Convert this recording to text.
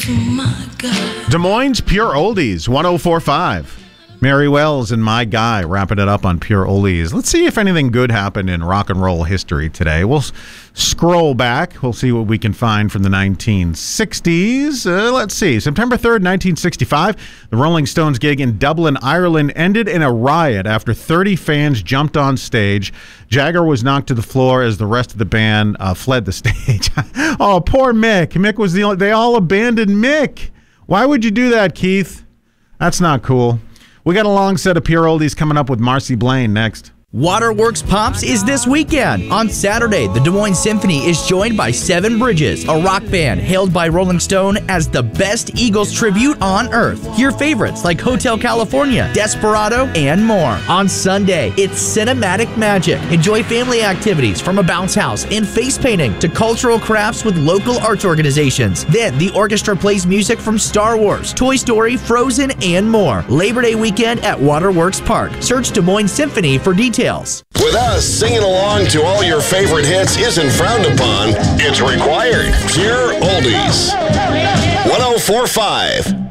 my God. Des Moines Pure Oldies, 104.5. Mary Wells and My Guy wrapping it up on Pure Oldies. Let's see if anything good happened in rock and roll history today. We'll scroll back. We'll see what we can find from the 1960s. Let's see. September 3rd, 1965, the Rolling Stones gig in Dublin, Ireland ended in a riot after 30 fans jumped on stage. Jagger was knocked to the floor as the rest of the band fled the stage. Oh, poor Mick. Mick was they all abandoned Mick. Why would you do that, Keith? That's not cool. We got a long set of Pure Oldies coming up with Marcy Blaine next. Waterworks Pops is this weekend. On Saturday, the Des Moines Symphony is joined by Seven Bridges, a rock band hailed by Rolling Stone as the best Eagles tribute on earth. Hear favorites like Hotel California, Desperado, and more. On Sunday, it's Cinematic Magic. Enjoy family activities from a bounce house and face painting to cultural crafts with local arts organizations. Then, the orchestra plays music from Star Wars, Toy Story, Frozen, and more. Labor Day weekend at Waterworks Park. Search Des Moines Symphony for details. With us, singing along to all your favorite hits isn't frowned upon. It's required. Pure Oldies. 104.5.